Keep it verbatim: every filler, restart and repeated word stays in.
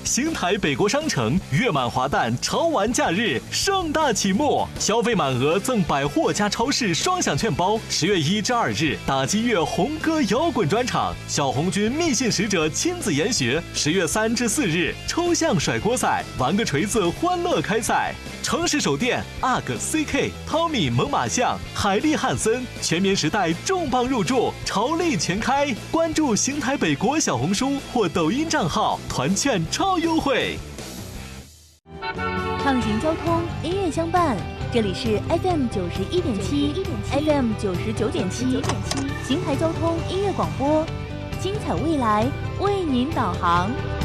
邢台北国商城月满华诞潮玩假日盛大启幕，消费满额赠百货加超市双享券包。十月一至二日，打击乐红歌摇滚专场，小红军密信使者亲自研学。十月三至四日，抽象甩锅赛，玩个锤子欢乐开赛。城市手电 U G C K、汤米猛犸象、海利汉森，全棉时代重磅入驻，潮力全开。关注邢台北国小红书或抖音账号，团券超优惠。 畅行交通，音乐相伴。这里是 F M 九十一点七 ，F M 九十九点七，邢台交通音乐广播，精彩未来为您导航。